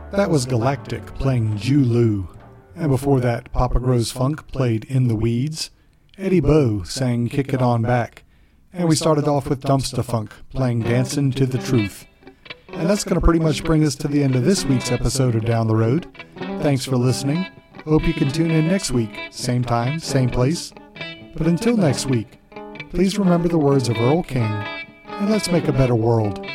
That was Galactic playing Julu. And before that, Papa Grows Funk played In the Weeds. Eddie Bo sang Kick It On Back. And we started off with Dumpsta Funk playing Dancin' to the Truth. And that's going to pretty much bring us to the end of this week's episode of Down the Road. Thanks for listening. Hope you can tune in next week. Same time, same place. But until next week, please remember the words of Earl King, and let's make a better world.